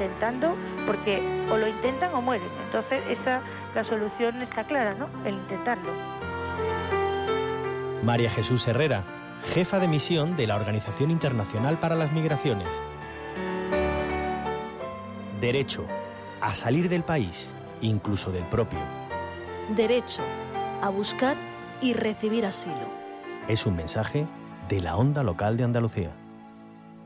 intentando, porque o lo intentan o mueren. Entonces la solución está clara, ¿no? El intentarlo. María Jesús Herrera, jefa de misión de la Organización Internacional para las Migraciones. Derecho a salir del país, incluso del propio. Derecho a buscar y recibir asilo. Es un mensaje de la Onda Local de Andalucía.